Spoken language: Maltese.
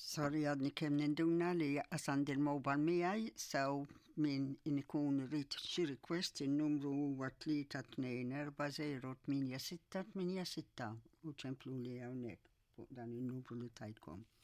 Sorry għadni kem ninduna li għasandi l-mobile miħaj, saw min inikun rrit xi request il-numru huwa 324086886 u ċemplu li għawnek fuq dan il-numru li tajtkom.